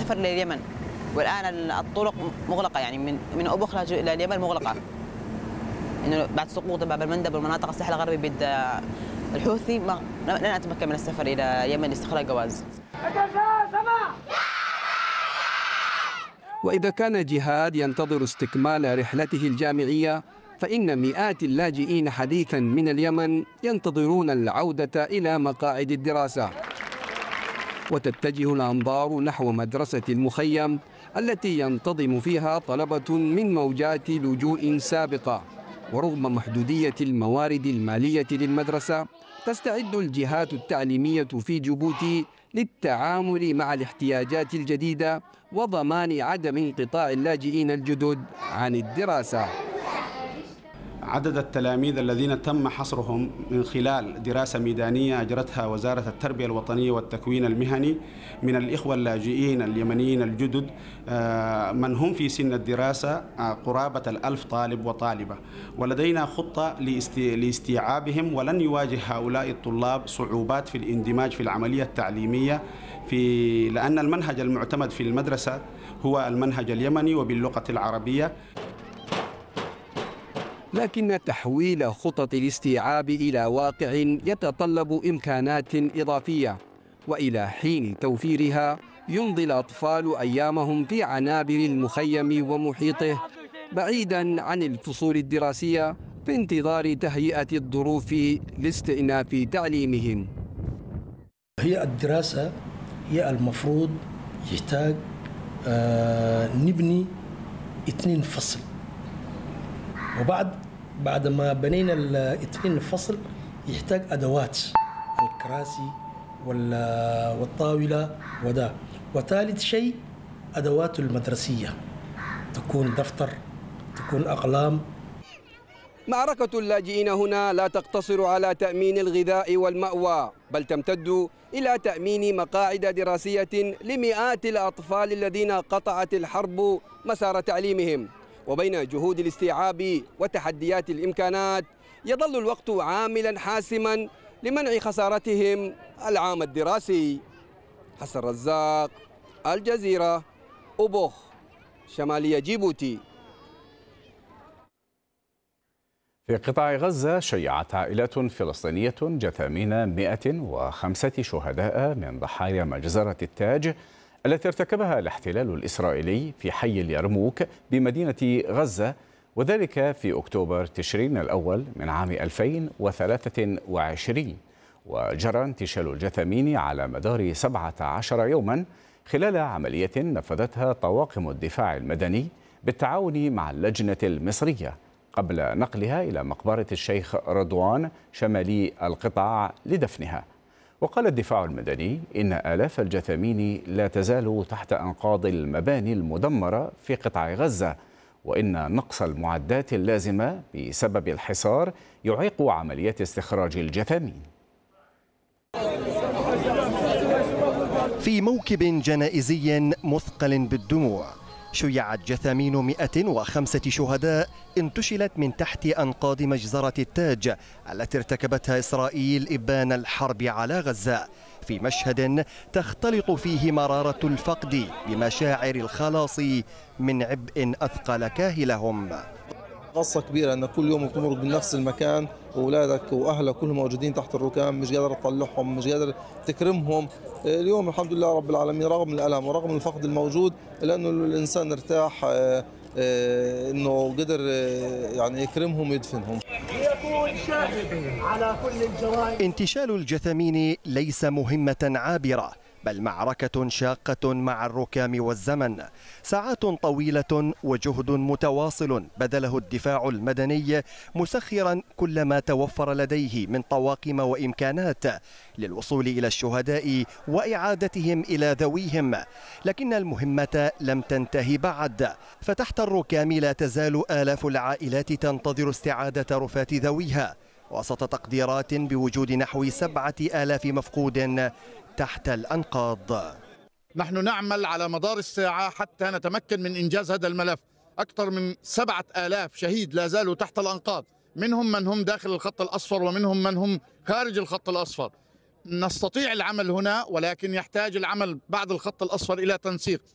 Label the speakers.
Speaker 1: السفر لليمن، والآن الطرق مغلقة، يعني من أبخ إلى اليمن مغلقة، إنه بعد سقوط باب المندب والمناطق الساحل الغربي بيد الحوثي لن أتمكن من السفر إلى اليمن لاستخراج جواز.
Speaker 2: وإذا كان جهاد ينتظر استكمال رحلته الجامعية، فإن مئات اللاجئين حديثا من اليمن ينتظرون العودة إلى مقاعد الدراسة. وتتجه الأنظار نحو مدرسة المخيم التي ينتظم فيها طلبة من موجات لجوء سابقة. ورغم محدودية الموارد المالية للمدرسة، تستعد الجهات التعليمية في جيبوتي للتعامل مع الاحتياجات الجديدة وضمان عدم انقطاع اللاجئين الجدد عن الدراسة.
Speaker 3: عدد التلاميذ الذين تم حصرهم من خلال دراسة ميدانية أجرتها وزارة التربية الوطنية والتكوين المهني من الإخوة اللاجئين اليمنيين الجدد من هم في سن الدراسة قرابة 1000 طالب وطالبة، ولدينا خطة لاستيعابهم، ولن يواجه هؤلاء الطلاب صعوبات في الاندماج في العملية التعليمية لأن المنهج المعتمد في المدرسة هو المنهج اليمني وباللغة العربية.
Speaker 2: لكن تحويل خطط الاستيعاب إلى واقع يتطلب إمكانات إضافية، وإلى حين توفيرها يمضي الأطفال أيامهم في عنابر المخيم ومحيطه بعيدا عن الفصول الدراسية في انتظار تهيئة الظروف لاستئناف تعليمهم.
Speaker 4: هي الدراسة هي المفروض يحتاج نبني 2 فصل، بعد ما بنينا 2 فصل يحتاج أدوات الكراسي والطاولة وده. وثالث شيء أدوات المدرسية، تكون دفتر، تكون أقلام.
Speaker 2: معركة اللاجئين هنا لا تقتصر على تأمين الغذاء والمأوى، بل تمتد إلى تأمين مقاعد دراسية لمئات الأطفال الذين قطعت الحرب مسار تعليمهم. وبين جهود الاستيعاب وتحديات الإمكانات يظل الوقت عاملا حاسما لمنع خسارتهم العام الدراسي. حسن رزاق، الجزيرة، أبوخ، شمالية جيبوتي.
Speaker 5: في قطاع غزة شيعت عائلات فلسطينية جثامين 105 شهداء من ضحايا مجزرة التاج التي ارتكبها الاحتلال الإسرائيلي في حي اليرموك بمدينة غزة، وذلك في أكتوبر تشرين الأول من عام 2023. وجرى انتشال الجثامين على مدار 17 يوما خلال عملية نفذتها طواقم الدفاع المدني بالتعاون مع اللجنة المصرية قبل نقلها إلى مقبرة الشيخ رضوان شمالي القطاع لدفنها. وقال الدفاع المدني إن آلاف الجثامين لا تزال تحت أنقاض المباني المدمرة في قطاع غزة، وإن نقص المعدات اللازمة بسبب الحصار يعيق عملية استخراج الجثامين.
Speaker 6: في موكب جنائزي مثقل بالدموع شيعت جثامين 105 شهداء انتشلت من تحت أنقاض مجزرة التاج التي ارتكبتها إسرائيل إبان الحرب على غزة، في مشهد تختلط فيه مرارة الفقد بمشاعر الخلاص من عبء أثقل كاهلهم.
Speaker 7: قصة كبيرة أن كل يوم تمر بنفس المكان وأولادك وأهلك كلهم موجودين تحت الركام، مش قادر تطلعهم، مش قادر تكرمهم. اليوم الحمد لله رب العالمين رغم الألم ورغم الفقد الموجود لأنه الإنسان ارتاح أنه قدر يعني يكرمهم ويدفنهم.
Speaker 6: انتشال الجثامين ليس مهمة عابرة، بل معركة شاقة مع الركام والزمن، ساعات طويلة وجهد متواصل بذله الدفاع المدني مسخرا كل ما توفر لديه من طواقم وإمكانات للوصول إلى الشهداء وإعادتهم إلى ذويهم. لكن المهمة لم تنتهي بعد، فتحت الركام لا تزال آلاف العائلات تنتظر استعادة رفات ذويها وسط تقديرات بوجود نحو 7000 مفقود تحت الأنقاض.
Speaker 8: نحن نعمل على مدار الساعة حتى نتمكن من إنجاز هذا الملف. أكثر من 7000 شهيد لا زالوا تحت الأنقاض، منهم من هم داخل الخط الأصفر ومنهم من هم خارج الخط الأصفر. نستطيع العمل هنا، ولكن يحتاج العمل بعد الخط الأصفر إلى تنسيق.